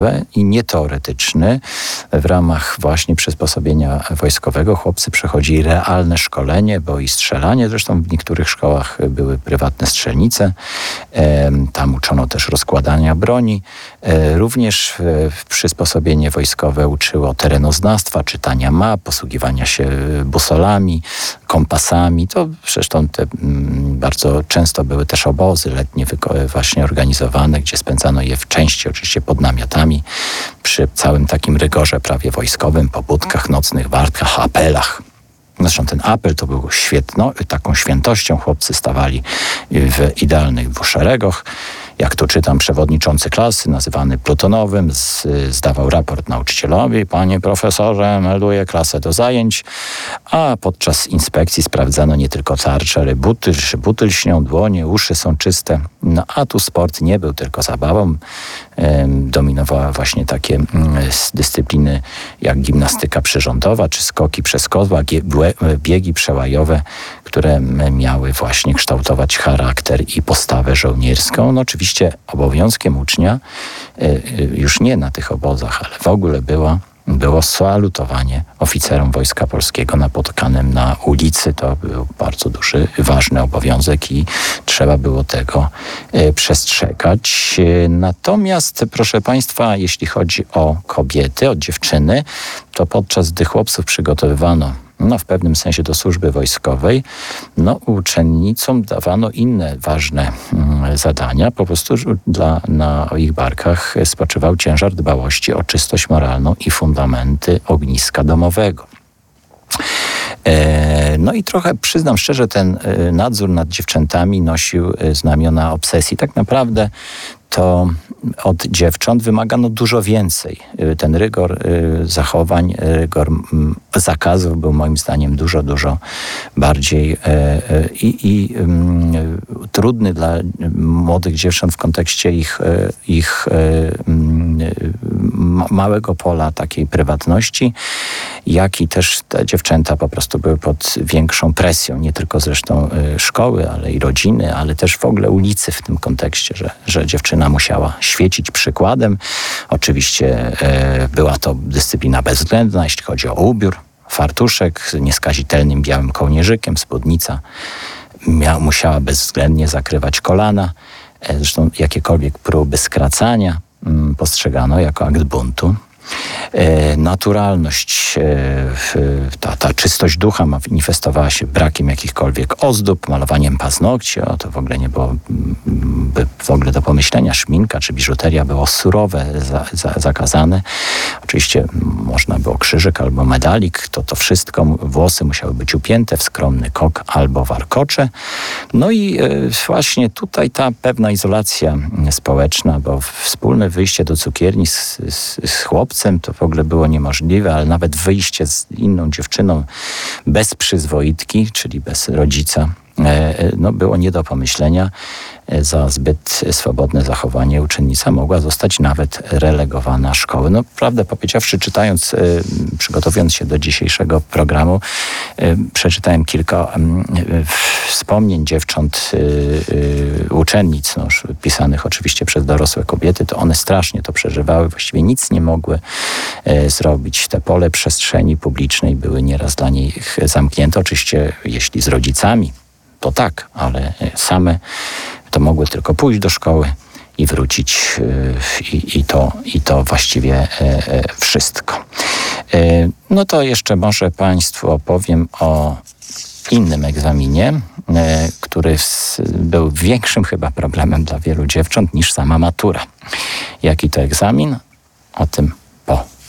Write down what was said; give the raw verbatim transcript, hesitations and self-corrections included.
i nieteoretyczny. W ramach właśnie przysposobienia wojskowego chłopcy przechodzili realne szkolenie, bo i strzelanie, zresztą w niektórych szkołach były prywatne strzelnice. Tam uczono też rozkładania broni. Również przysposobienie wojskowe uczyło terenoznawstwa, czytania map, posługiwania się busolami, kompasami. To zresztą te bardzo często były też obozy letnie właśnie organizowane, gdzie spędzano je w części oczywiście pod namiotami, przy całym takim rygorze prawie wojskowym, pobudkach, nocnych wartkach, apelach. Zresztą ten apel to był świetno, taką świętością. Chłopcy stawali w idealnych dwuszeregach. Jak tu czytam, przewodniczący klasy, nazywany plutonowym, z, zdawał raport nauczycielowi. Panie profesorze, melduję klasę do zajęć. A podczas inspekcji sprawdzano nie tylko tarcze, ale buty, czy buty lśnią, dłonie, uszy są czyste. No a tu sport nie był tylko zabawą. Ehm, dominowała właśnie takie mm, dyscypliny jak gimnastyka przyrządowa, czy skoki przez kozła, biegi przełajowe, które miały właśnie kształtować charakter i postawę żołnierską. No oczywiście obowiązkiem ucznia, już nie na tych obozach, ale w ogóle było, było salutowanie oficerom Wojska Polskiego napotkanym na ulicy. To był bardzo duży, ważny obowiązek i trzeba było tego przestrzegać. Natomiast, proszę Państwa, jeśli chodzi o kobiety, o dziewczyny, to podczas gdy chłopców przygotowywano no w pewnym sensie do służby wojskowej, no uczennicom dawano inne ważne mm, zadania. Po prostu dla, na ich barkach spoczywał ciężar dbałości o czystość moralną i fundamenty ogniska domowego. E, no i trochę, przyznam szczerze, ten e, nadzór nad dziewczętami nosił e, znamiona obsesji. Tak naprawdę to od dziewcząt wymagano dużo więcej. Ten rygor zachowań, rygor zakazów był moim zdaniem dużo, dużo bardziej i, i trudny dla młodych dziewcząt w kontekście ich, ich małego pola takiej prywatności, jak i też te dziewczęta po prostu były pod większą presją, nie tylko zresztą szkoły, ale i rodziny, ale też w ogóle ulicy w tym kontekście, że, że dziewczyna musiała świecić przykładem. Oczywiście e, była to dyscyplina bezwzględna, jeśli chodzi o ubiór, fartuszek z nieskazitelnym białym kołnierzykiem, spódnica mia, musiała bezwzględnie zakrywać kolana. E, zresztą jakiekolwiek próby skracania m, postrzegano jako akt buntu. E, naturalność, e, ta, ta czystość ducha manifestowała się brakiem jakichkolwiek ozdób, malowaniem paznokci. O, to w ogóle nie było by w ogóle do pomyślenia. Szminka czy biżuteria było surowe, za, za, zakazane. Oczywiście można było krzyżyk albo medalik. To, to wszystko, włosy musiały być upięte w skromny kok albo warkocze. No i e, właśnie tutaj ta pewna izolacja społeczna, bo wspólne wyjście do cukierni z, z, z chłopcem to w ogóle było niemożliwe, ale nawet wyjście z inną dziewczyną bez przyzwoitki, czyli bez rodzica, no było nie do pomyślenia. Za zbyt swobodne zachowanie uczennica mogła zostać nawet relegowana szkoły. No prawdę powiedziawszy, czytając, przygotowując się do dzisiejszego programu, przeczytałem kilka wspomnień dziewcząt, uczennic, no, pisanych oczywiście przez dorosłe kobiety. To one strasznie to przeżywały, właściwie nic nie mogły zrobić. Te pole przestrzeni publicznej były nieraz dla nich zamknięte. Oczywiście jeśli z rodzicami, to tak, ale same to mogły tylko pójść do szkoły i wrócić i, i, to, i to właściwie wszystko. No to jeszcze może Państwu opowiem o innym egzaminie, który był większym chyba problemem dla wielu dziewcząt niż sama matura. Jaki to egzamin? O tym po